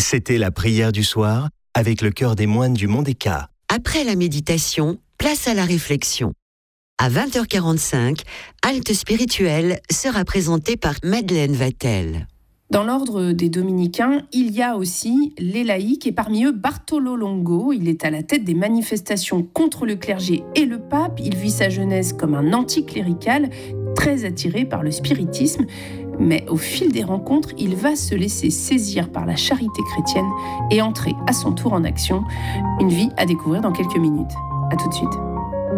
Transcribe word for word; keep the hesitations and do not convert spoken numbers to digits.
C'était la prière du soir avec le chœur des moines du Mont des Cats. Après la méditation, place à la réflexion. À vingt heures quarante-cinq, Halte spirituelle sera présentée par Madeleine Vatel. Dans l'ordre des dominicains, il y a aussi les laïcs et parmi eux Bartolo Longo. Il est à la tête des manifestations contre le clergé et le pape. Il vit sa jeunesse comme un anticlérical, très attiré par le spiritisme. Mais au fil des rencontres, il va se laisser saisir par la charité chrétienne et entrer à son tour en action. Une vie à découvrir dans quelques minutes. À tout de suite.